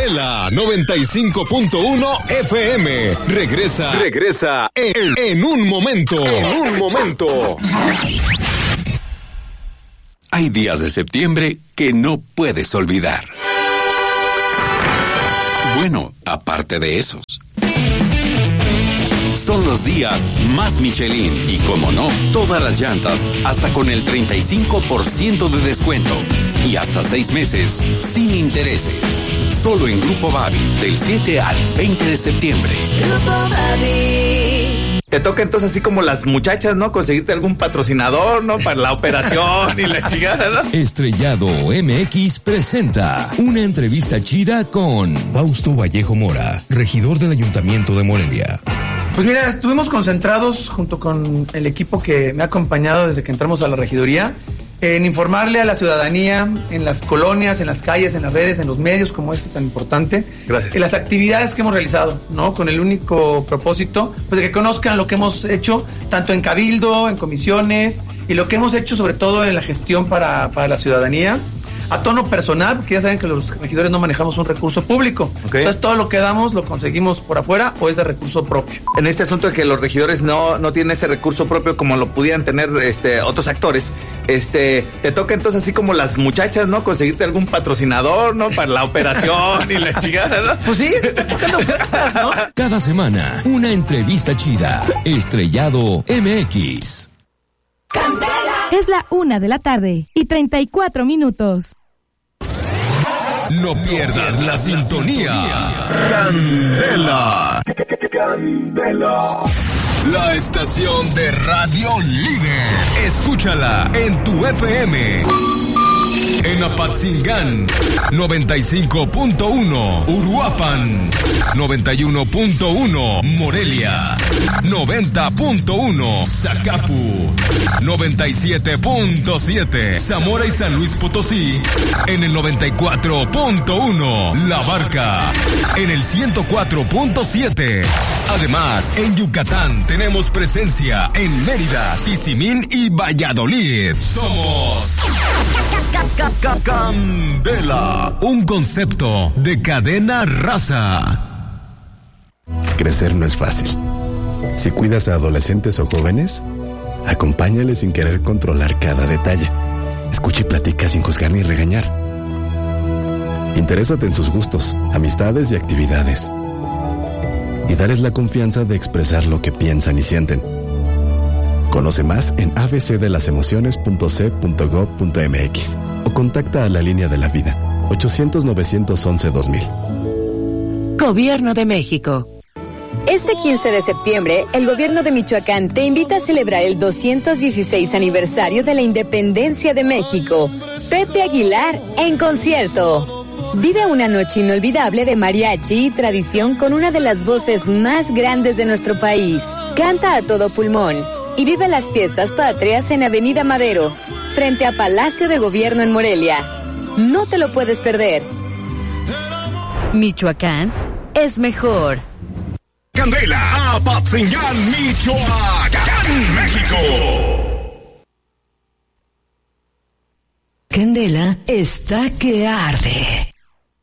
Candela 95.1 FM. Regresa en un momento. Hay días de septiembre que no puedes olvidar. Bueno, aparte de esos. Son los días más Michelin y, como no, todas las llantas hasta con el 35% de descuento y hasta 6 meses sin intereses. Solo en Grupo Babi, del 7 al 20 de septiembre. Grupo Babi. Te toca entonces, así como las muchachas, ¿no? Conseguirte algún patrocinador, ¿no? Para la operación y la chingada, ¿no? Estrellado MX presenta una entrevista chida con Fausto Vallejo Mora, regidor del Ayuntamiento de Morelia. Pues mira, estuvimos concentrados junto con el equipo que me ha acompañado desde que entramos a la regiduría en informarle a la ciudadanía en las colonias, en las calles, en las redes, en los medios como este tan importante. Gracias. En las actividades que hemos realizado, ¿no? Con el único propósito pues de que conozcan lo que hemos hecho tanto en cabildo, en comisiones y lo que hemos hecho sobre todo en la gestión para la ciudadanía. A tono personal, porque ya saben que los regidores no manejamos un recurso público. Okay. Entonces todo lo que damos lo conseguimos por afuera o es de recurso propio. En este asunto de que los regidores no tienen ese recurso propio como lo pudieran tener otros actores, te toca entonces, así como las muchachas, ¿no? Conseguirte algún patrocinador, ¿no? Para la operación y la chingada, ¿no? Pues sí, se está tocando puertas, ¿no? Cada semana, una entrevista chida. Estrellado MX. Es la 1:34 No pierdas la sintonía. Candela. La estación de radio líder. Escúchala en tu FM. En Apatzingán, 95.1, Uruapan, 91.1, Morelia, 90.1, Zacapu, 97.7, Zamora y San Luis Potosí, en el 94.1, La Barca, en el 104.7. Además, en Yucatán tenemos presencia en Mérida, Tizimín y Valladolid. Somos Candela, un concepto de cadena raza. Crecer no es fácil. Si cuidas a adolescentes o jóvenes, acompáñales sin querer controlar cada detalle. Escucha y platica sin juzgar ni regañar. Interésate en sus gustos, amistades y actividades. Y darles la confianza de expresar lo que piensan y sienten. Conoce más en abcdelasemociones.c.gov.mx o contacta a la línea de la vida 800-911-2000. Gobierno de México. Este 15 de septiembre, el gobierno de Michoacán te invita a celebrar el 216 aniversario de la independencia de México. Pepe Aguilar en concierto. Vive una noche inolvidable de mariachi y tradición con una de las voces más grandes de nuestro país. Canta a todo pulmón y vive las fiestas patrias en Avenida Madero, frente a Palacio de Gobierno en Morelia. No te lo puedes perder. Michoacán es mejor. Candela, Apatzingán, Michoacán, México. Candela está que arde.